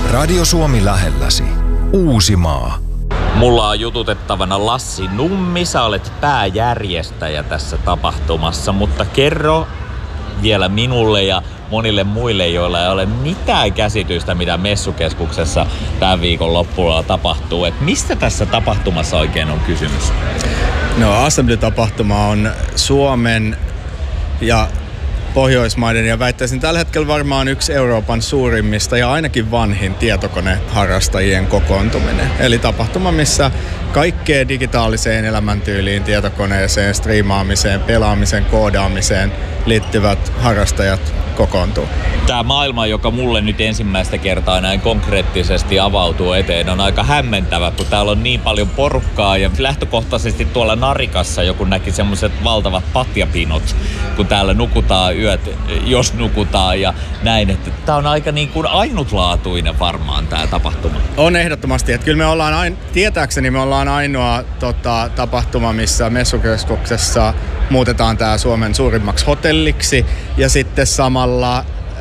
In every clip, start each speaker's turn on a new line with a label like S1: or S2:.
S1: Radio Suomi lähelläsi. Uusimaa.
S2: Mulla on jututettavana Lassi Nummi. Sä olet pääjärjestäjä tässä tapahtumassa, mutta kerro vielä minulle ja monille muille, joilla ei ole mitään käsitystä, mitä messukeskuksessa tämän viikon loppuun tapahtuu. Et mistä tässä tapahtumassa oikein on kysymys?
S3: No, Assembly-tapahtuma on Suomen ja Pohjoismaiden ja väittäisin tällä hetkellä varmaan yksi Euroopan suurimmista ja ainakin vanhin tietokoneharrastajien kokoontuminen. Eli tapahtuma, missä kaikkeen digitaaliseen elämäntyyliin, tietokoneeseen, striimaamiseen, pelaamiseen, koodaamiseen liittyvät harrastajat kokoontuu.
S2: Tämä maailma, joka mulle nyt ensimmäistä kertaa näin konkreettisesti avautuu eteen, on aika hämmentävä, kun täällä on niin paljon porukkaa ja lähtökohtaisesti tuolla Narikassa joku näki semmoiset valtavat patjapinot, kun täällä nukutaan yöt, jos nukutaan ja näin, että tämä on aika niin kuin ainutlaatuinen varmaan tämä tapahtuma.
S3: On ehdottomasti, että kyllä me ollaan, tietääkseni me ollaan ainoa tapahtuma, missä messukeskuksessa muutetaan tämä Suomen suurimmaksi hotelliksi ja sitten samalla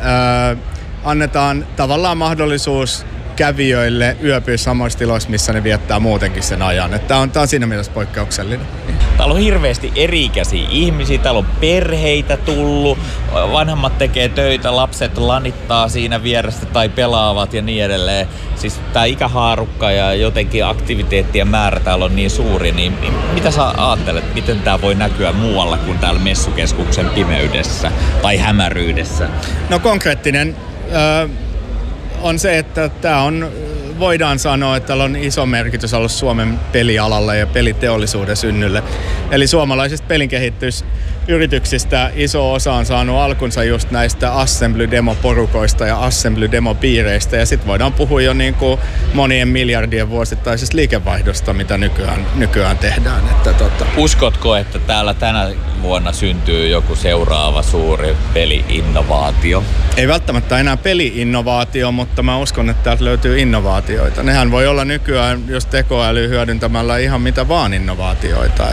S3: annetaan tavallaan mahdollisuus kävijöille yöpyä samoissa tiloissa, missä ne viettää muutenkin sen ajan. Tämä on siinä mielessä poikkeuksellinen.
S2: Täällä on hirveästi eri-ikäisiä ihmisiä, täällä on perheitä tullut, vanhemmat tekee töitä, lapset lanittaa siinä vierestä tai pelaavat ja niin edelleen. Siis tää ikähaarukka ja jotenkin aktiviteettien määrä täällä on niin suuri, niin mitä sä ajattelet, miten tää voi näkyä muualla kuin täällä messukeskuksen pimeydessä tai hämäryydessä?
S3: No konkreettinen on se, että tämä on, voidaan sanoa, että tällä on iso merkitys ollut Suomen pelialalle ja peliteollisuuden synnylle. Eli suomalaisista pelinkehitysyrityksistä iso osa on saanut alkunsa just näistä Assembly-demoporukoista ja Assembly-demopiireistä. Ja sitten voidaan puhua jo niin kuin monien miljardien vuosittaisesta liikevaihdosta, mitä nykyään tehdään.
S2: Uskotko, että täällä tänä vuonna syntyy joku seuraava suuri peli-innovaatio?
S3: Ei välttämättä enää peli-innovaatio, mutta mä uskon, että täältä löytyy innovaatioita. Nehän voi olla nykyään, jos tekoäly hyödyntämällä ihan mitä vaan innovaatioita.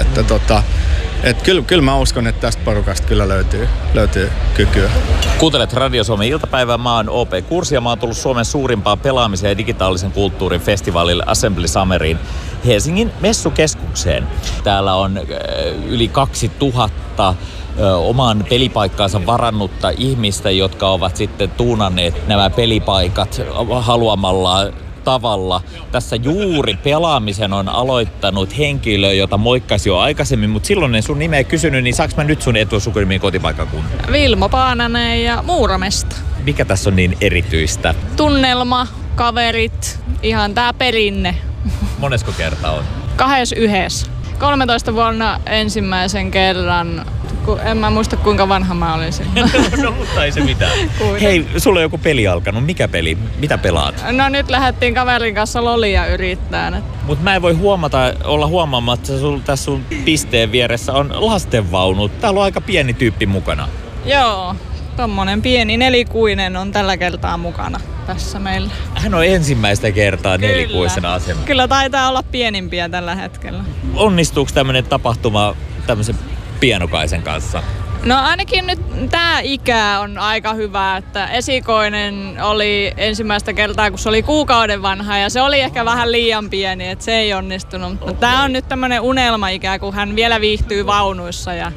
S3: Kyllä mä uskon, että tästä porukasta kyllä löytyy kykyä.
S2: Kuuntelet Radio Suomen iltapäivää. Mä oon OP Kursi ja mä oon tullut Suomen suurimpaan pelaamisen ja digitaalisen kulttuurin festivaalille Assembly Summeriin Helsingin messukeskukseen. Täällä on yli 2000 oman pelipaikkaansa varannutta ihmistä, jotka ovat sitten tuunanneet nämä pelipaikat haluamalla tavalla. Tässä juuri pelaamisen on aloittanut henkilö, jota moikkasi jo aikaisemmin, mutta silloin en sun nimeä kysynyt, niin saaks mä nyt sun etusukunimiin kotipaikkakunnan?
S4: Vilmo Paananen ja Muuramesta.
S2: Mikä tässä on niin erityistä?
S4: Tunnelma, kaverit, ihan tää perinne.
S2: Monesko kerta on?
S4: 21. 13 vuonna ensimmäisen kerran. En mä muista kuinka vanha mä olin silloin.
S2: No mutta ei se mitään. Hei, sulla on joku peli alkanut. Mikä peli? Mitä pelaat?
S4: No nyt lähdettiin kaverin kanssa lolia yrittämään.
S2: Mut mä en voi olla huomaamatta, että tässä sun pisteen vieressä on lastenvaunu. Täällä on aika pieni tyyppi mukana.
S4: Joo, tommonen pieni nelikuinen on tällä kertaa mukana tässä meillä.
S2: Hän on ensimmäistä kertaa nelikuisena asemassa.
S4: Kyllä taitaa olla pienimpiä tällä hetkellä.
S2: Onnistuuko tämmönen tapahtuma tämmöisen pienokaisen kanssa?
S4: No ainakin nyt tää ikä on aika hyvä, että esikoinen oli ensimmäistä kertaa, kun se oli kuukauden vanha ja se oli ehkä vähän liian pieni, että se ei onnistunut. Okay. Tää on nyt tämmönen unelma-ikä, kun hän vielä viihtyy vaunuissa ja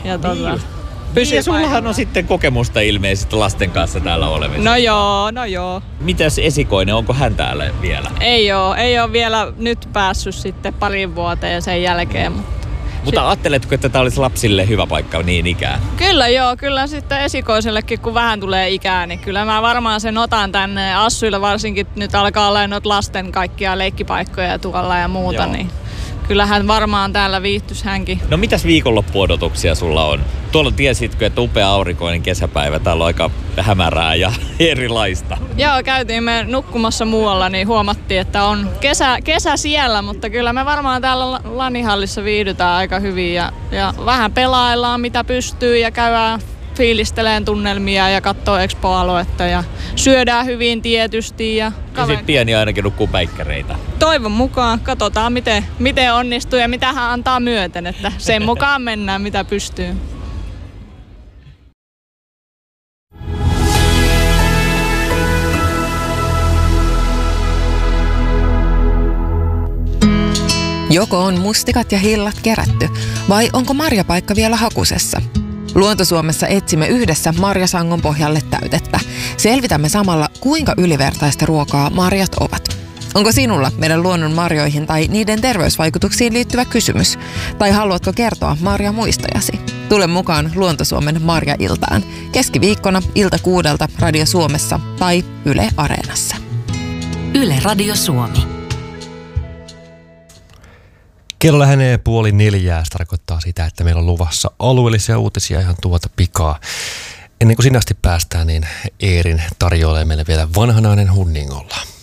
S2: ja sullahan on sitten kokemusta ilmeisesti lasten kanssa täällä olevista.
S4: No joo.
S2: Mitäs esikoinen, onko hän täällä vielä?
S4: Ei oo vielä nyt päässyt sitten parin vuoteen sen jälkeen.
S2: Mutta ajatteletko, että tämä olisi lapsille hyvä paikka niin ikään?
S4: Kyllä sitten esikoisellekin, kun vähän tulee ikää, niin kyllä mä varmaan sen otan tänne. Assuilla varsinkin nyt alkaa olla noita lasten kaikkia leikkipaikkoja tuolla ja muuta, joo. Niin kyllähän varmaan täällä viihtyisi hänkin.
S2: No mitäs viikonloppuodotuksia sulla on? Tuolla tiesitkö, että upea aurinkoinen kesäpäivä, täällä on aika hämärää ja erilaista.
S4: Joo, käytiin me nukkumassa muualla, niin huomattiin, että on kesä siellä, mutta kyllä me varmaan täällä Lanihallissa viihdytään aika hyvin ja vähän pelaillaan mitä pystyy ja käydään fiilisteleen tunnelmia ja katsoo Expo-aluetta ja syödään hyvin tietysti. Ja
S2: sitten pieni ainakin nukkuu päikkäreitä.
S4: Toivon mukaan. Katsotaan miten onnistuu ja mitä hän antaa myöten, että sen mukaan mennään mitä pystyy.
S5: Joko on mustikat ja hillat kerätty, vai onko marjapaikka vielä hakusessa? Luontosuomessa etsimme yhdessä marjasangon pohjalle täytettä. Selvitämme samalla, kuinka ylivertaista ruokaa marjat ovat. Onko sinulla meidän luonnon marjoihin tai niiden terveysvaikutuksiin liittyvä kysymys? Tai haluatko kertoa marjamuistojasi? Tule mukaan Luontosuomen Marja-iltaan. Keskiviikkona ilta 6 Radio Suomessa tai Yle Areenassa.
S6: Yle Radio Suomi.
S7: Kello lähenee 3:30. Se tarkoittaa sitä, että meillä on luvassa alueellisia uutisia ihan tuota pikaa. Ennen kuin sinne asti päästään, niin Eerin tarjoilee meille vielä vanhanainen Hunningolla.